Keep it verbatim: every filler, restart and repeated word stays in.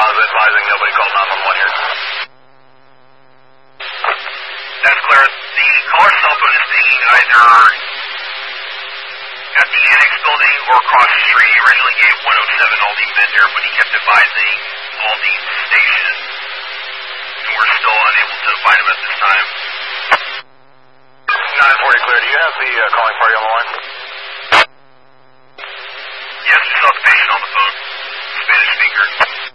was advising nobody called nine one one here. That's clear. The caller's cell phone is pinging either at the annex building or across the street. He originally gave one oh seven Aldi Vendor, but he kept advising Aldi Station. And we're still unable to find him at this time. nine forty clear. Do you have the uh, calling party on the line? Yes, we still have the patient on the phone. Spanish speaker.